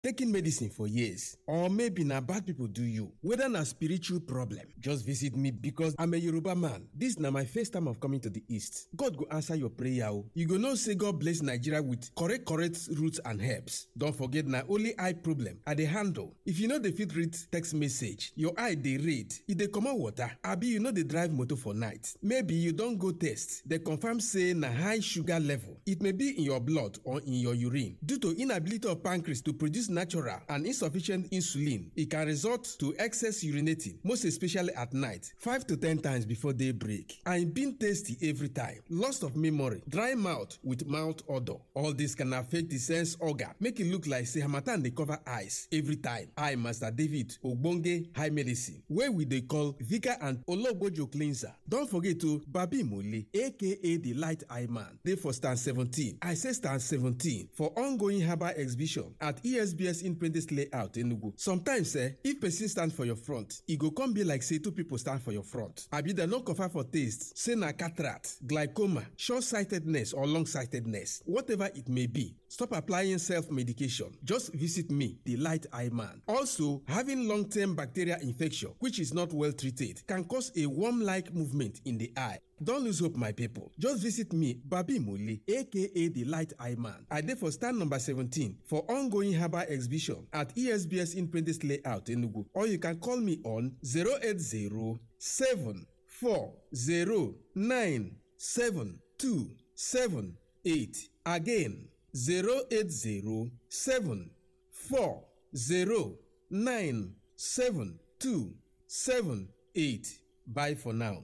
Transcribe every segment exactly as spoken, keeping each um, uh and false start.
taking medicine for years, or maybe na bad people do you, whether na spiritual problem, just visit me because I'm a Yoruba man. This na my first time of coming to the East. God go answer your prayer. You go know say God bless Nigeria with correct correct roots and herbs. Don't forget na only eye problem I dey handle. If you know dey fit read text message, your eye dey read, e dey comot water, abi you no dey drive motor for night. Maybe you don go test, dey confirm say na high sugar level. It may be in your blood or in your urine. Due to inability of pancreas to produce natural and insufficient insulin, it can result to excess urinating, most especially at night, five to ten times before daybreak. And being tasty every time, loss of memory, dry mouth with mouth odor. All this can affect the sense organ, make it look like say harmattan dey cover eyes every time. I, Master David Ogbonge High Medicine, where we dey call Vika and Ologbojo Cleanser. Don't forget to Babi Mole, aka the Light Eye Man, dey for stand seventeen. I say stand seventeen for ongoing herbal exhibition at E S B S Independence Layout Enugu. Sometimes eh, if person stand for your front, e go come be like say two people stand for your front. Abi dem no confirm for taste, say na cataract, glaucoma, short-sightedness or long-sightedness, whatever it may be. Stop applying self-medication. Just visit me, the Light Eye Man. Also, having long-term bacterial infection, which is not well treated, can cause a worm-like movement in the eye. Don't lose hope, my people. Just visit me, Babi Mole, aka the Light Eye Man. I dey for stand number seventeen for ongoing herbal exhibition at E S B S Independence Layout Enugu. Or you can call me on zero eight zero, seven four zero, nine seven two seven eight. Again, zero eight zero, seven four zero, nine seven two seven eight. Bye for now.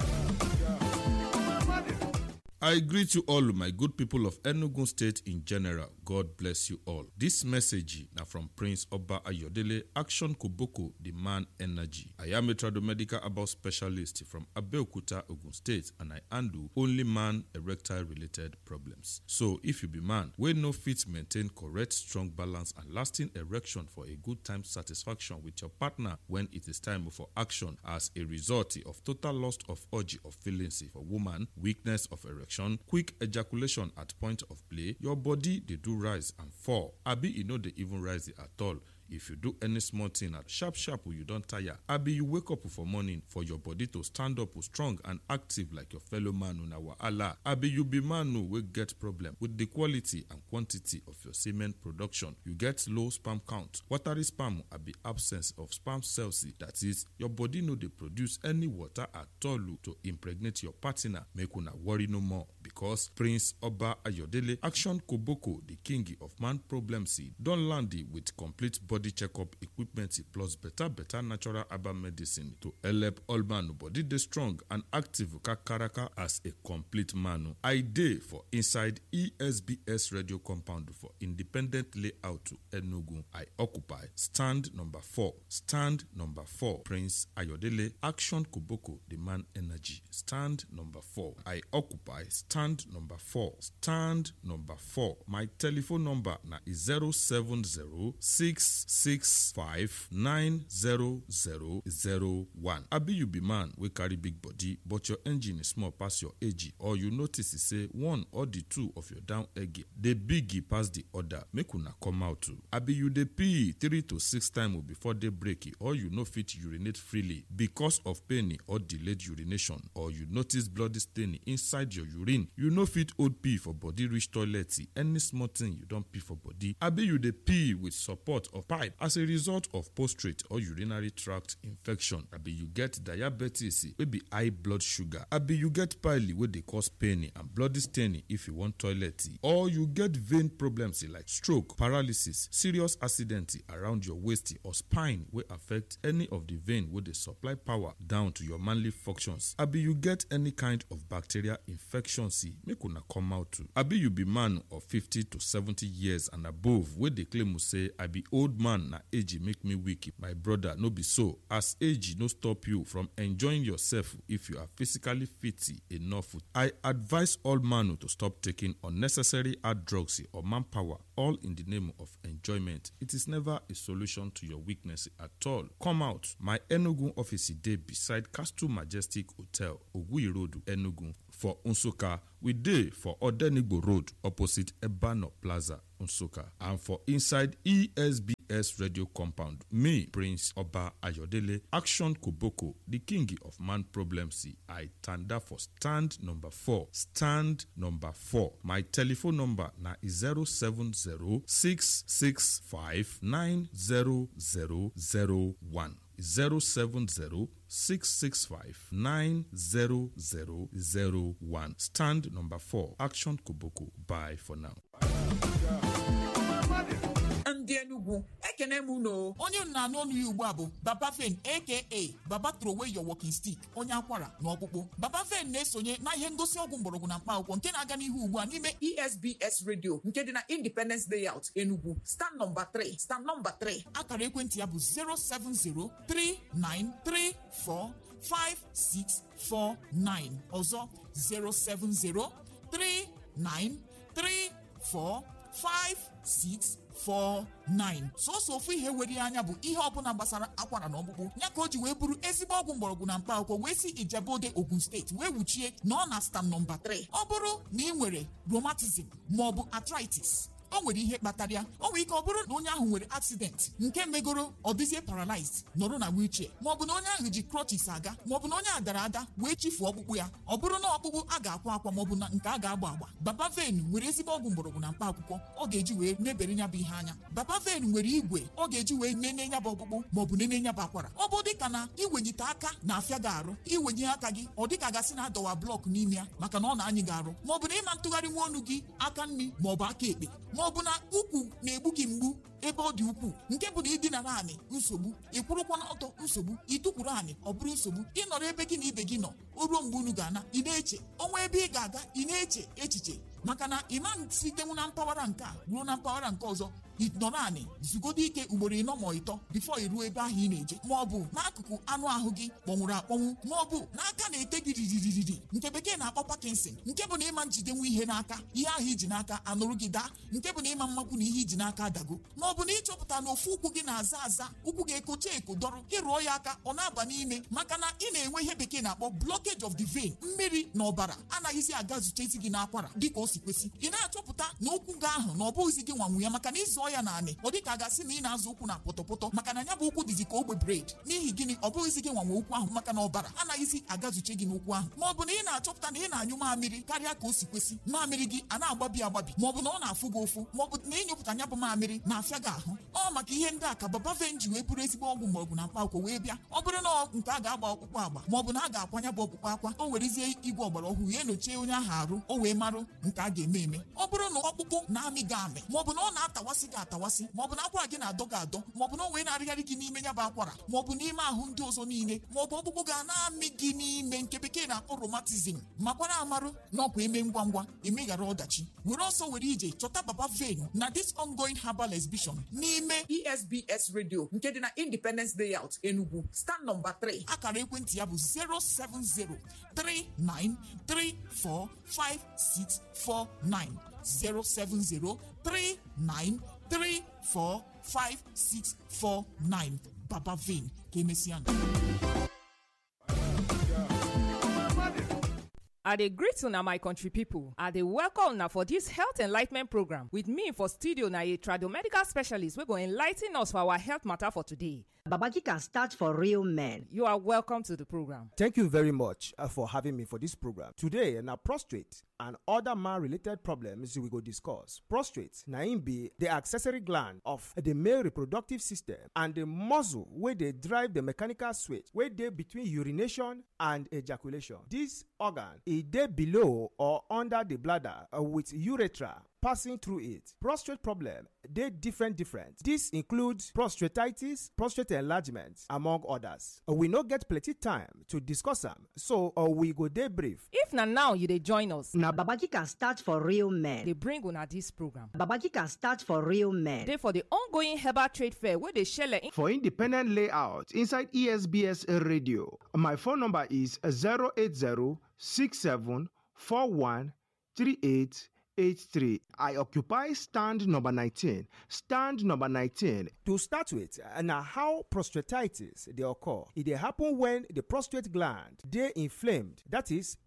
I greet you all, my good people of Enugu State in general. God bless you all. This message now from Prince Oba Ayodele, Action Koboko, the man energy. I am a tradomedical about specialist from Abeokuta, Ogun State, and I handle only man erectile related problems. So if you be man, we no fit maintain correct, strong balance and lasting erection for a good time satisfaction with your partner when it is time for action as a result of total loss of urge of feelings for woman, weakness of erection, quick ejaculation at point of play, your body they do rise and fall. Abi you know they even rise at all. If you do any small thing at sharp sharp you don't tire. Abi you wake up for morning for your body to stand up strong and active like your fellow man on our Allah. Abi you be man who will get problem with the quality and quantity of your semen production. You get low sperm count. Watery sperm abi absence of sperm cells. That is, your body no they produce any water at all to impregnate your partner. Make una worry no more because Prince Oba Ayodele, Action Koboko, the king of man problems, don land with complete body body checkup equipment plus better better natural herbal medicine to help all man body dey strong and active kakaraka as a complete man. I dey for inside E S B S radio compound for independent layout to Enugu. I occupy stand number four. Stand number four. Prince Ayodele, Action Koboko, the man energy. Stand number four. I occupy stand number four. Stand number four. My telephone number na is zero seven zero six six five nine zero zero zero one. Abi you be man we carry big body but your engine is small pass your age, or you notice say one or the two of your down egg dey big pass the other, make una come out too. Abi you dey pee three to six times before they break, or you no fit urinate freely because of pain or delayed urination, or you notice bloody stain inside your urine, you no fit hold pee for body reach toilet, any small thing you don't pee for body. Abi you dey pee with support of pipe as a result of prostate or urinary tract infection. Abi you get diabetes wey be high blood sugar. Abi you get pile wey dey cause pain and bloody staining if you want toilet, or you get vein problems like stroke, paralysis, serious accident around your waist or spine wey affect any of the vein wey dey supply power down to your manly functions. Abi you get any kind of bacterial infection, make una come out too. Abi you be man of fifty to seventy years and above wey dey claim say I be old man na age make me weak. My brother, no be so, as age no stop you from enjoying yourself if you are physically fit enough. I advise all man to stop taking unnecessary hard drugs or manpower, all in the name of enjoyment. It is never a solution to your weakness at all. Come out. My Enugu office dey beside Castle Majestic Hotel, Ogui Road, Enugu. For Nsukka, we dey for Odenigbo Road opposite Ebano Plaza, Nsukka. And for inside E S B S Radio Compound, me, Prince Oba Ayodele, Action Koboko, the king of man problems, I tanda for stand number four. Stand number four. My telephone number na zero seven zero six six five nine zero zero zero one. zero seven zero six six five nine zero zero zero one. Stand number four. Action Koboko. Bye for now. Ndị Enugu ekene m uno onye nna n'ọnụ ya ugbu a bụ Baba Fen aka Baba throw away your walking stick onye akwara na ọkpụkpụ. Baba Fen na-esonye na ihe ngosi ọgwụ mgbọrọgwụ na mkpa akwụkwọ nke na-aga n'ihu ugbu a n'ime E S B S Radio nke dị na Independence Layout Enugu stand number three stand number three. Akara ekwentị ya bụ zero seven zero three nine three four five six four nine ọzọ zero seven zero three nine three four five six four nine. Sọsọ ofu ihe were anya bụ ihe ọbụla gbasara akwara na ọkpụkpụ ya ka o ji wee bụrụ ezigbo ọgwụ mgbọrọgwụ na mkpa akwụkwọ wee si Ijebode Ogun steeti wee wuchie na ọ na stand nọmba three. Ọ bụrụ na ị nwere rheumatism maọbụ arthritis, o nwere ihe kpatara ya. O nwere ike ọ bụrụ na onye ahụ nwere accident nke megoro ọ dịzie paralyzed nọrọ na wheelchair, maọbụ na onye ahụ ji crutches aga, maọbụ na onye a dara ada wee chifuo ọkpụkpụ ya. Ọ bụrụ na ọkpụkpụ a ga-akwa akwa maọbụ na nke a ga-agba agba, Baba Ven nwere ezigbo ọgwụ mgbọrọgwụ na mkpa akwụkwọ ọ ga-eji wee mebere nya bụ ihe anya. Baba Ven nwere igwe ọ ga-eji wee nene nya bụ ọkpụkpụ maọbụ nene nya bụ akwara. Ọ bụ dịka na iwenyite aka na-afịa gị arụ, iwenye aka gị ọ dịka gasị na adọwa blọk n'ime ya maka na ọ na-anyị gị arụ, maọbụ na ịma ntụgharị nwa ọnụ gị aka nri maọbụ aka ekpe, maọbụ na ukwu na-egbu gị mgbu ebe ọ dị ukwuu nke bụ na ịdinara anị nsogbu, ịkwụrụkwa n'ọtọ nsogbu, ịtụkwuru anị ọ bụrụ nsogbu, ịnọrọ ebe gị na ibe gị nọ o ruo mgbe unu ga-ana ị na-eche ọnwa ebe ị ga-aga ị na-eche echiche maka na ịma sitenwu na mpaghara nke a ruo na mpaghara nke ọzọ ịnọrọ anị zugodo ike ugboro ịnọ ma ịtọ bifo iruo ebe ahụ ị na-eje, ma ọ bụ n'akụkụ anụ ahụ gị kpọnwụrụ akpọnwụ, ma ọ bụ n'aka na-ete gị riririri nke bekee na-akpọ Parkinson, nke bụ na ịma njidenwu ihe n'aka ihe ahụ iji n'aka anụrụ gị daa, nke bụ na ịma mmakwu na ihe iji n'aka adago, ma ọ bụ na ịchọpụta na ofu ụkwụ gị na-aza aza ụkwụ ga-ekocha eko dọrọ ịrụọ ya aka ọ na-aba n'ime maka na ị na-enwe ihe bekee na-akpọ blockage of the vein, mmiri na ọbara anaghịzi aga zutezi gị n'akwara dịka o si kwesị. Ị na-achọpụta na ụkwụ gị ahụ na ọ bụghịzi gị nwanwu ya maka na ịzụ ya na anị ọ dịka a gasị na ị na-azụ ụkwụ na pọtọpọtọ maka na ya bụ ụkwụ dịzi ka ogbe bred. N'ihi gịnị ọ bụghịzi gị nwanwe ụkwụ ahụ maka na ọbara anaghịzi agazuche gị n'ụkwụ ahụ, ma ọ bụ na ị na-achọpụta na ị na-anyụ mamịrị karịa ka o si kwesị, mamịrị gị a na-agbabi agbabi, ma ọ bụ na ọ na-afụ gị ụfụ, ma ọ bụ na ịnyụpụta nya bụ mamịrị na-afịa gị ahụ. Ọ maka ihe ndị a ka Baba Ven ji wee bụrụ ezigbo ọgwụ mgbọrọgwụ na mkpa akwụkwọ wee bịa. Ọ bụrụ na nke a ga-agba ọkpụkpụ agba ma ọ bụ na a ga-akwanya bụ ọkpụkpụ akwa, o werezie igwe ọgbara ọhụrụ ya enyochie onye ahụ arụ o wee marụ nke a ga-eme eme. Ọ bụrụ na ọkpụkpụ na-amị gị amị, ma ọ bụ na ọ na-atawasị gị atawasị, ma ọ bụ na akwara gị na-adọ gị adọ, ma ọ bụ na o wee na-arịgharị gị n'ime ya bụ akwara, ma ọ bụ n'ime ahụ ndị ọzọ niile, ma ọ bụ ọkpụkpụ ga na-amị gị n'ime nke bekee na-akpọ rheumatism, makwara amarụ na ọkwa eme ngwa ngwa emeghara ọdachi, were ọsọ were ije chọta Baba Ven na this ongoing herbal exhibition n'ime E S B S Radio nke dị na Independence Layout Enugu stand number three. Akara ekwentị ya bụ zero seven zero three nine three four five six four nine zero seven zero three nine three four five six four nine. Baba Ven ka emesịa. I dey greet una my country people. I dey welcome una for this health enlightenment program. With me for studio na a tradomedical specialist wey go enlighten us for our health matter for today. Babaki can start for real men. You are welcome to the program. Thank you very much uh, for having me for this program. Today, na prostate and other man-related problems we go discuss. Prostate na im be the accessory gland of the male reproductive system and the muscle wey dey drive the mechanical switch wey dey between urination and ejaculation. This organ e dey below or under the bladder uh, with urethra passing through it. Prostate problem dey different different. This includes prostatitis, prostate enlargement, among others. Uh, we no get plenty time to discuss am, so uh, we go dey brief. If na now you dey join us, Now Babaki can start for real men. dey bring una this program. Babaki can start for real men. Dey for the ongoing herbal trade fair wey dey shele in For independent layout inside E S B S Radio, my phone number is zero eight zero six seven four one three eight eight three. I occupy stand number nineteen. Stand number nineteen. To start with, uh, na how prostatitis dey occur. E dey happen when the prostate gland dey inflamed, that is,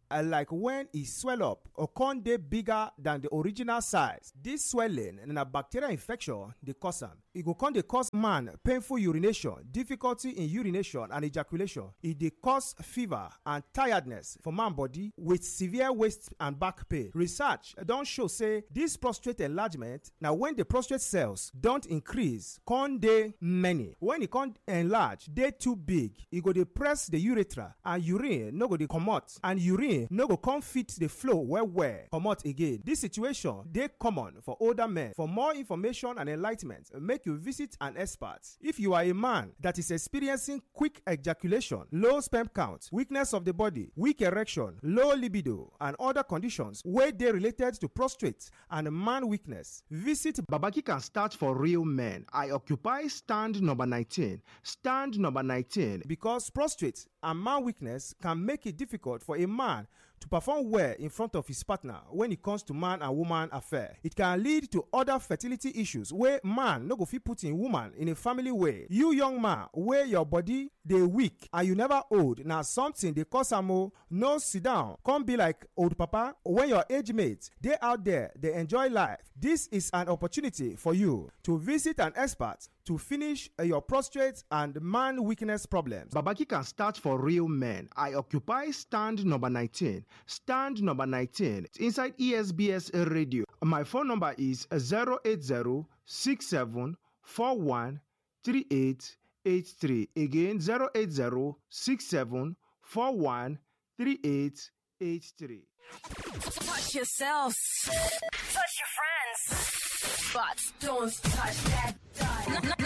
uh, like when e swell up or con dey bigger than the original size. This swelling na bacterial infection dey cause am. E go con dey cause man painful urination, difficulty in urination and ejaculation. E dey cause fever and tiredness for man body with severe waist and back pain. Research don show say this prostate enlargement na when the prostate cells don increase con dey many. When e con enlarge dey too big, e go dey press the urethra and urine no go dey comot, and urine no go come fit the flow well well comot again. This situation dey common for older men. For more information and enlightenment, make you visit an expert. If you are a man that is experiencing quick ejaculation, low sperm count, weakness of the body, weak erection, low libido, and other conditions wey dey related to prostate and man weakness, visit Babaki Can Start for Real Men. I occupy stand number nineteen. Stand number nineteen. Because prostate and man weakness can make it difficult for a man to perform well in front of his partner when it comes to man and woman affair. It can lead to other fertility issues where man no go fit put in woman in a family way. You young man where your body dey weak and you never old, na something dey cause am o. No sit down come be like old papa when your age mates dey out there dey enjoy life. This is an opportunity for you to visit an expert to finish uh, your prostate and man weakness problems. Babaki Can Start for Real Men. I occupy stand number nineteen. Stand number nineteen inside E S B S Radio. My phone number is zero eight zero six seven four one three eight eight three. Again, zero eight zero six seven four one three eight eight three. Touch yourselves. Touch your friends. But don't touch that dot.